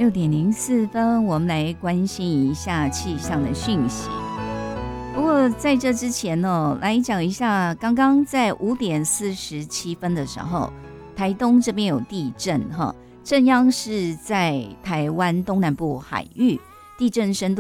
6:04，我们来关心一下气象的讯息。不过在这之前呢，来讲一下，刚刚在5:47的时候，台东这边有地震哈，震央是在台湾东南部海域，地震深度